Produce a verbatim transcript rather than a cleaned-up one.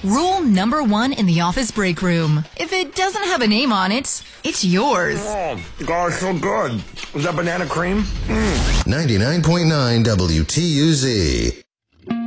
Rule number one in the office break room. If it doesn't have a name on it, it's yours. Oh, God, it's so good. Is that banana cream? Mm. ninety-nine point nine W T U Z.